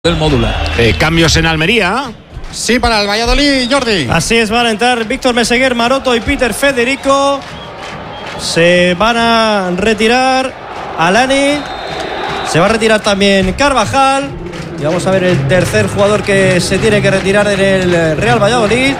del módulo. Cambios en Almería. Sí, para el Valladolid, Jordi. Así es, van a entrar Víctor Meseguer, Maroto y Peter Federico. Se van a retirar Alani. Se va a retirar también Carvajal. Y vamos a ver el tercer jugador que se tiene que retirar en el Real Valladolid.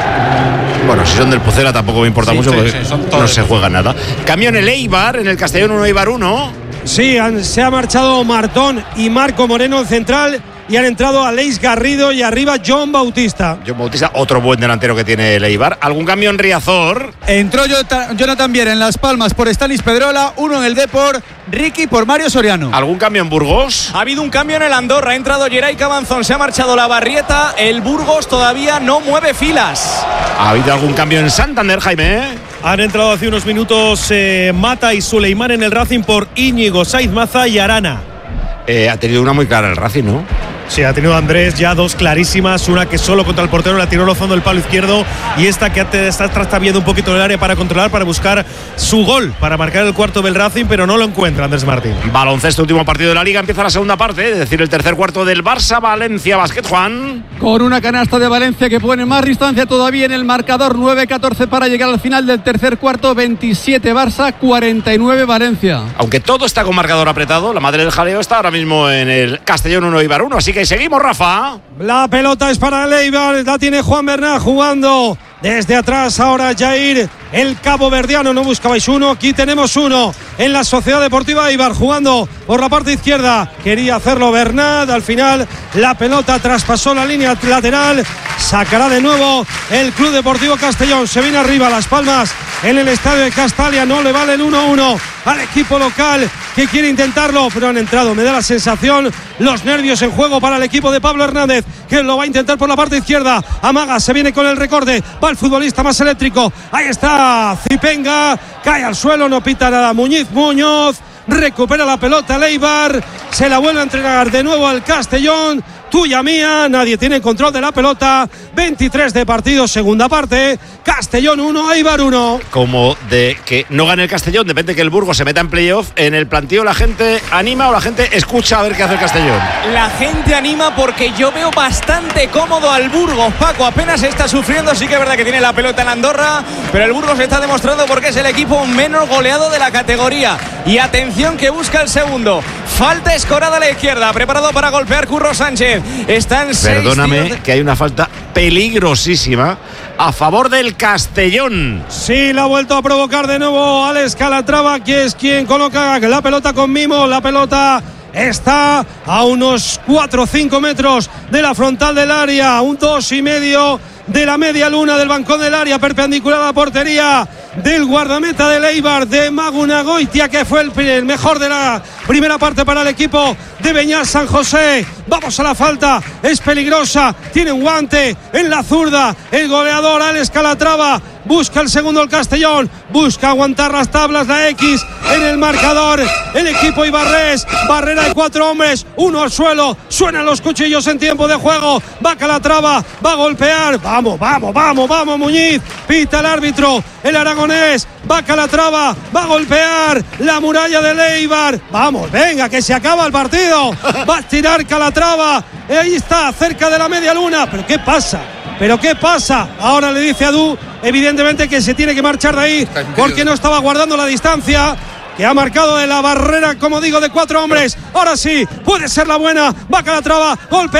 Bueno, si son del Pucela tampoco me importa mucho porque no se juega nada. Cambio en el Eibar, en el Castellón 1, Eibar 1. Sí, se ha marchado Martón y Marco Moreno en central y han entrado Aleix Garrido y arriba John Bautista. John Bautista, otro buen delantero que tiene el Eibar. ¿Algún cambio en Riazor? Entró Jonathan Viera en Las Palmas por Stanis Pedrola, uno en el Depor, Ricky por Mario Soriano. ¿Algún cambio en Burgos? Ha habido un cambio en el Andorra, ha entrado Geray Cabanzón, se ha marchado la Barrieta, el Burgos todavía no mueve filas. ¿Ha habido algún cambio en Santander, Jaime? Han entrado hace unos minutos Mata y Suleimán en el Racing por Íñigo, Saiz Maza y Arana. Ha tenido una muy clara el Racing, ¿no? Sí, ha tenido Andrés ya dos clarísimas, una que solo contra el portero la tiró rozando el palo izquierdo y esta que está trastabiando un poquito el área para controlar, para buscar su gol, para marcar el cuarto del Racing, pero no lo encuentra Andrés Martín. Baloncesto, último partido de la Liga, empieza la segunda parte, es decir, el tercer cuarto del Barça-Valencia Basket, Juan. Con una canasta de Valencia que pone más distancia todavía en el marcador, 9-14 para llegar al final del tercer cuarto, 27 Barça, 49 Valencia. Aunque todo está con marcador apretado, la madre del jaleo está ahora mismo en el Castellón 1, Eibar 1, así que seguimos, Rafa. La pelota es para el Eibar, la tiene Juan Bernat jugando desde atrás. Ahora Jair, el caboverdiano. No buscabais uno, aquí tenemos uno en la Sociedad Deportiva Eibar jugando por la parte izquierda. Quería hacerlo Bernat, al final la pelota traspasó la línea lateral. Sacará de nuevo el Club Deportivo Castellón. Se viene arriba Las Palmas en el estadio de Castalia. No le vale el 1-1 al equipo local que quiere intentarlo, pero han entrado, me da la sensación, los nervios en juego para el equipo de Pablo Hernández, que lo va a intentar por la parte izquierda. Amaga, se viene con el recorte, va el futbolista más eléctrico. Ahí está Zipenga, cae al suelo, no pita nada. Muñoz recupera la pelota el Eibar, se la vuelve a entregar de nuevo al Castellón. Tuya mía, nadie tiene control de la pelota. 23 de partido, segunda parte. Castellón 1, Eibar 1. Como de que no gane el Castellón, depende que el Burgos se meta en playoff. En el plantío la gente anima o la gente escucha a ver qué hace el Castellón. La gente anima porque yo veo bastante cómodo al Burgos. Paco apenas está sufriendo, sí que es verdad que tiene la pelota en Andorra, pero el Burgos está demostrando porque es el equipo menos goleado de la categoría. Y atención que busca el segundo. Falta escorada a la izquierda, preparado para golpear Curro Sánchez. Están Perdóname, que hay una falta peligrosísima a favor del Castellón. Sí, la ha vuelto a provocar de nuevo Alex Calatrava, que es quien coloca la pelota con mimo. La pelota está a unos 4 o 5 metros de la frontal del área, un 2,5 de la media luna del bancón del área, perpendicular a la portería del guardameta del Eibar, de Magunagoitia, que fue el mejor de la primera parte para el equipo de Beñat San José. Vamos a la falta, es peligrosa, tiene un guante en la zurda el goleador Alex Calatrava. Busca el segundo el Castellón, busca aguantar las tablas, la X en el marcador. El equipo ibarrés, barrera de 4 hombres, uno al suelo, suenan los cuchillos en tiempo de juego. Va Calatrava, va a golpear, vamos Muñiz, pita el árbitro, el aragonés, va Calatrava, va a golpear la muralla del Eibar. Vamos, venga, que se acaba el partido. Va a tirar Calatrava, ahí está, cerca de la media luna. ¿Pero qué pasa? Ahora le dice a Du, evidentemente que se tiene que marchar de ahí porque no estaba guardando la distancia que ha marcado de la barrera, como digo, de 4 hombres. Ahora sí, puede ser la buena. Va Calatrava,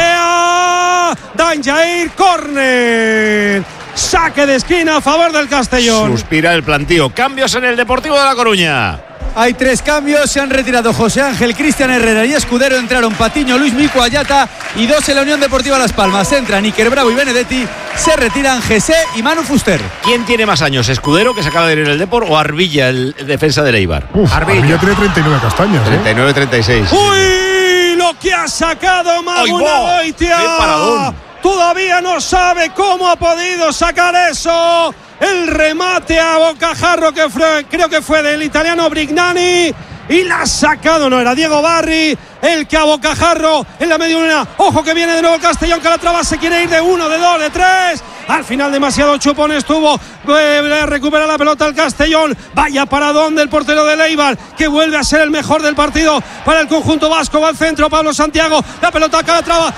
golpea. Dan Jair, córner. Saque de esquina a favor del Castellón. Suspira el plantío. Cambios en el Deportivo de La Coruña. Hay 3 cambios, se han retirado José Ángel, Cristian Herrera y Escudero. Entraron Patiño, Luis Mico, Ayata y 2 en la Unión Deportiva Las Palmas. Entran Iker Bravo y Benedetti, se retiran Gesé y Manu Fuster. ¿Quién tiene más años, Escudero, que se acaba de ir en el Depor, o Arbilla, el defensa del Eibar? Arbilla tiene 39 castañas. 39-36. ¡Uy! Lo que ha sacado Magunagoitia. ¡Qué paradón! Todavía no sabe cómo ha podido sacar eso. El remate a bocajarro que creo que fue del italiano Brignani. Y la ha sacado, no era Diego Barri, el que a bocajarro en la media luna. Ojo que viene de nuevo el Castellón, Calatrava se quiere ir de 1, de 2, de 3. Al final demasiado chupón estuvo. Recupera la pelota el Castellón. Vaya paradón del portero del Eibar, que vuelve a ser el mejor del partido para el conjunto vasco. Va al centro Pablo Santiago. La pelota a Calatrava.